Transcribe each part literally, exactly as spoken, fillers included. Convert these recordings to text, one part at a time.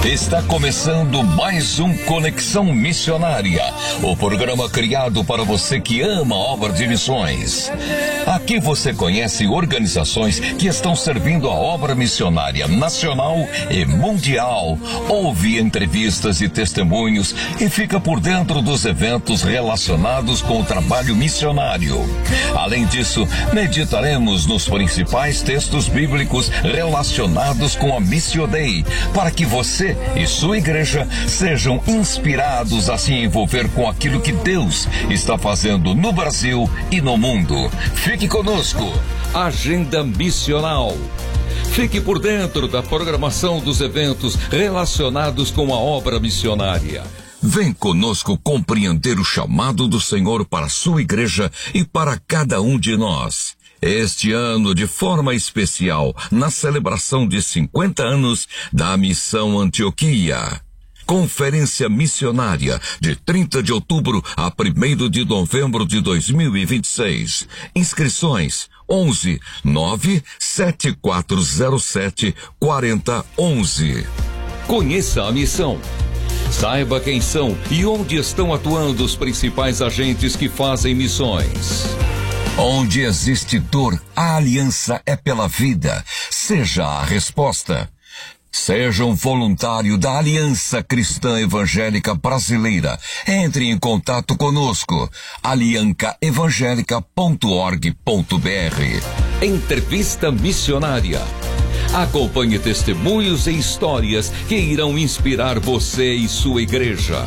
Está começando mais um Conexão Missionária, o programa criado para você que ama a obra de missões. Aqui você conhece organizações que estão servindo a obra missionária nacional e mundial, ouve entrevistas e testemunhos e fica por dentro dos eventos relacionados com o trabalho missionário. Além disso, meditaremos nos principais textos bíblicos relacionados com a Missio Dei, para que você e sua igreja sejam inspirados a se envolver com aquilo que Deus está fazendo no Brasil e no mundo. Fique conosco. Agenda Missional. Fique por dentro da programação dos eventos relacionados com a obra missionária. Vem conosco compreender o chamado do Senhor para a sua igreja e para cada um de nós. Este ano, de forma especial, na celebração de cinquenta anos da Missão Antioquia. Conferência Missionária, de trinta de outubro a primeiro de novembro de dois mil e vinte e seis. Inscrições onze nove sete quatro zero sete quatro zero um um. Conheça a missão. Saiba quem são e onde estão atuando os principais agentes que fazem missões. Onde existe dor, a aliança é pela vida. Seja a resposta. Seja um voluntário da Aliança Cristã Evangélica Brasileira. Entre em contato conosco. alianca evangélica ponto org ponto br. Entrevista Missionária. Acompanhe testemunhos e histórias que irão inspirar você e sua igreja.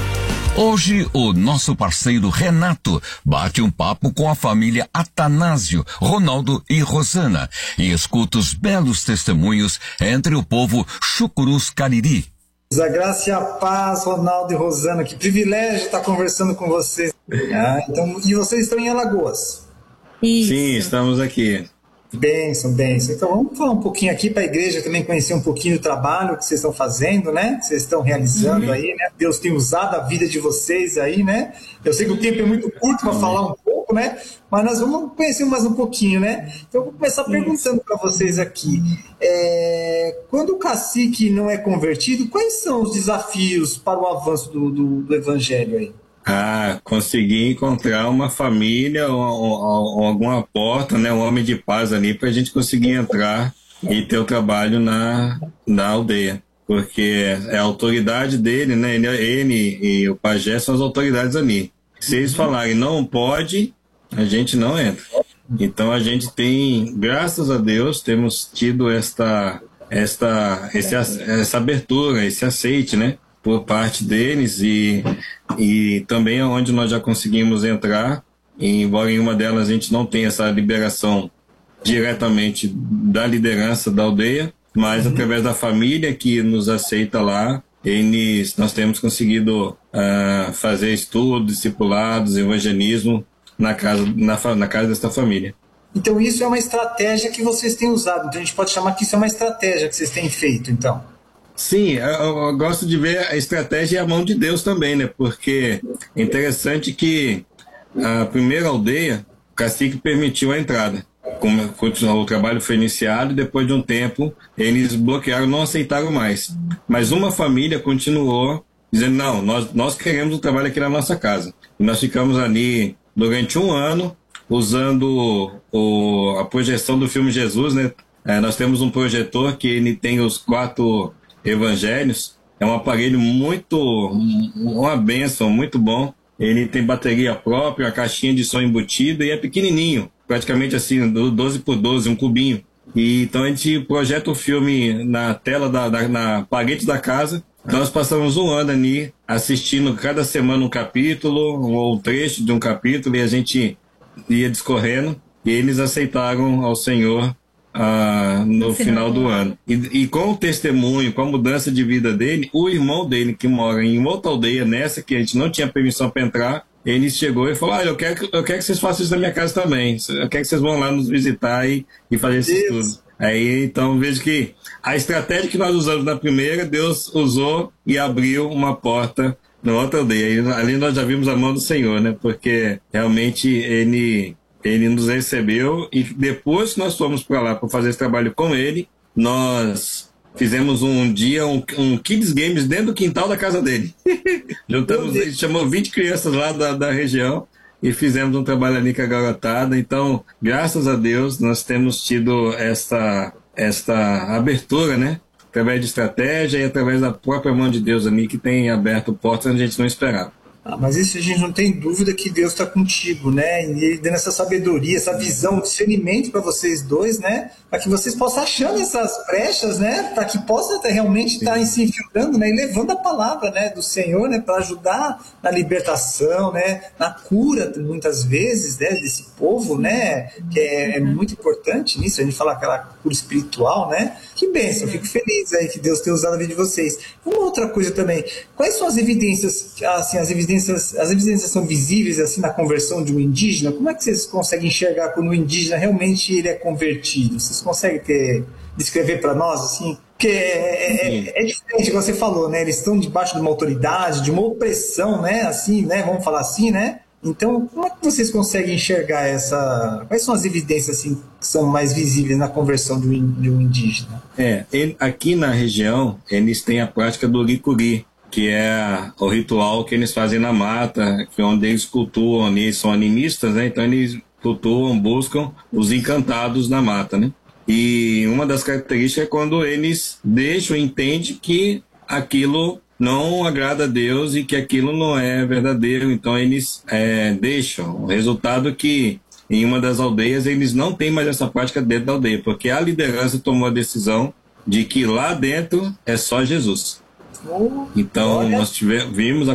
Hoje, o nosso parceiro Renato bate um papo com a família Atanásio, Ronaldo e Rosana e escuta os belos testemunhos entre o povo Chucurus Cariri. A graça e a paz, Ronaldo e Rosana, que privilégio estar conversando com vocês. Ah, então, e vocês estão em Alagoas? Isso. Sim, estamos aqui. Bênção, bênção. Então vamos falar um pouquinho aqui para a igreja também conhecer um pouquinho do trabalho que vocês estão fazendo, né? Que vocês estão realizando uhum. aí, né? Deus tem usado a vida de vocês aí, né? Eu sei que o tempo é muito curto para falar um pouco, né? Mas nós vamos conhecer mais um pouquinho, né? Então eu vou começar perguntando para vocês aqui. É... Quando o cacique não é convertido, quais são os desafios para o avanço do, do, do evangelho aí? Ah, conseguir encontrar uma família ou, ou, ou alguma porta, né, um homem de paz ali para a gente conseguir entrar e ter o trabalho na, na aldeia, porque é a autoridade dele, né, ele, ele e o pajé são as autoridades ali. Se eles falarem não pode, a gente não entra. Então a gente tem, graças a Deus, temos tido esta, esta, esse, essa abertura, esse aceite, né, por parte deles e, e também onde nós já conseguimos entrar, e embora em uma delas a gente não tenha essa liberação diretamente da liderança da aldeia, mas uhum. através da família que nos aceita lá, eles, nós temos conseguido uh, fazer estudos, discipulados, evangelismo na casa, na, na casa desta família. Então isso é uma estratégia que vocês têm usado, então a gente pode chamar que isso é uma estratégia que vocês têm feito, então. Sim, eu, eu gosto de ver a estratégia e a mão de Deus também, né? Porque é interessante que a primeira aldeia, o cacique permitiu a entrada. Como o trabalho foi iniciado, e depois de um tempo eles bloquearam, não aceitaram mais. Mas uma família continuou dizendo, não, nós, nós queremos o trabalho aqui na nossa casa. E nós ficamos ali durante um ano, usando o, a projeção do filme Jesus, né? É, nós temos um projetor que ele tem os quatro evangelhos, é um aparelho muito, uma bênção, muito bom. Ele tem bateria própria, a caixinha de som embutida e é pequenininho, praticamente assim, doze por doze, um cubinho. E então a gente projeta o filme na tela, da, da, na parede da casa. Nós passamos um ano ali assistindo cada semana um capítulo ou um trecho de um capítulo e a gente ia discorrendo e eles aceitaram ao Senhor Ah, no final do ano. E, e com o testemunho, com a mudança de vida dele, o irmão dele, que mora em outra aldeia, nessa que a gente não tinha permissão para entrar, ele chegou e falou, olha, eu quero, eu quero que vocês façam isso na minha casa também. Eu quero que vocês vão lá nos visitar e, e fazer esse estudo. Aí, então, vejo que a estratégia que nós usamos na primeira, Deus usou e abriu uma porta na outra aldeia. E ali nós já vimos a mão do Senhor, né? Porque realmente ele... Ele nos recebeu e depois que nós fomos para lá para fazer esse trabalho com ele, nós fizemos um dia um, um Kids Games dentro do quintal da casa dele. Juntamos, ele chamou vinte crianças lá da, da região e fizemos um trabalho ali com a garotada. Então, graças a Deus, nós temos tido esta, esta abertura, né? Através de estratégia e através da própria mão de Deus ali, que tem aberto portas onde a gente não esperava. Ah, mas isso a gente não tem dúvida que Deus está contigo, né? E Ele dando essa sabedoria, essa visão, discernimento para vocês dois, né? Para que vocês possam achando essas brechas, né? Para que possa realmente estar tá se infiltrando, né? E levando a palavra, né? Do Senhor, né? Para ajudar na libertação, né? Na cura, muitas vezes, né? Desse povo, né? Que é, é muito importante nisso. A gente fala aquela cura espiritual, né? Que bênção, eu fico feliz aí que Deus tenha usado a vida de vocês. Uma outra coisa também, quais são as evidências, assim, as evidências, as evidências são visíveis assim na conversão de um indígena? Como é que vocês conseguem enxergar quando o indígena realmente ele é convertido? Vocês conseguem ter, descrever para nós assim? Porque é, é, é diferente, como você falou, né? Eles estão debaixo de uma autoridade, de uma opressão, né? Assim, né? Vamos falar assim, né? Então, como é que vocês conseguem enxergar essa... Quais são as evidências assim, que são mais visíveis na conversão de um, de um indígena? É, ele, aqui na região, eles têm a prática do Ricuri, que é o ritual que eles fazem na mata, que é onde eles cultuam, eles são animistas, né? Então eles cultuam, buscam os encantados na mata, né? E uma das características é quando eles deixam, entendem que aquilo não agrada a Deus e que aquilo não é verdadeiro, então eles é, deixam. O resultado é que em uma das aldeias eles não têm mais essa prática dentro da aldeia, porque a liderança tomou a decisão de que lá dentro é só Jesus. Então nós tivemos, vimos a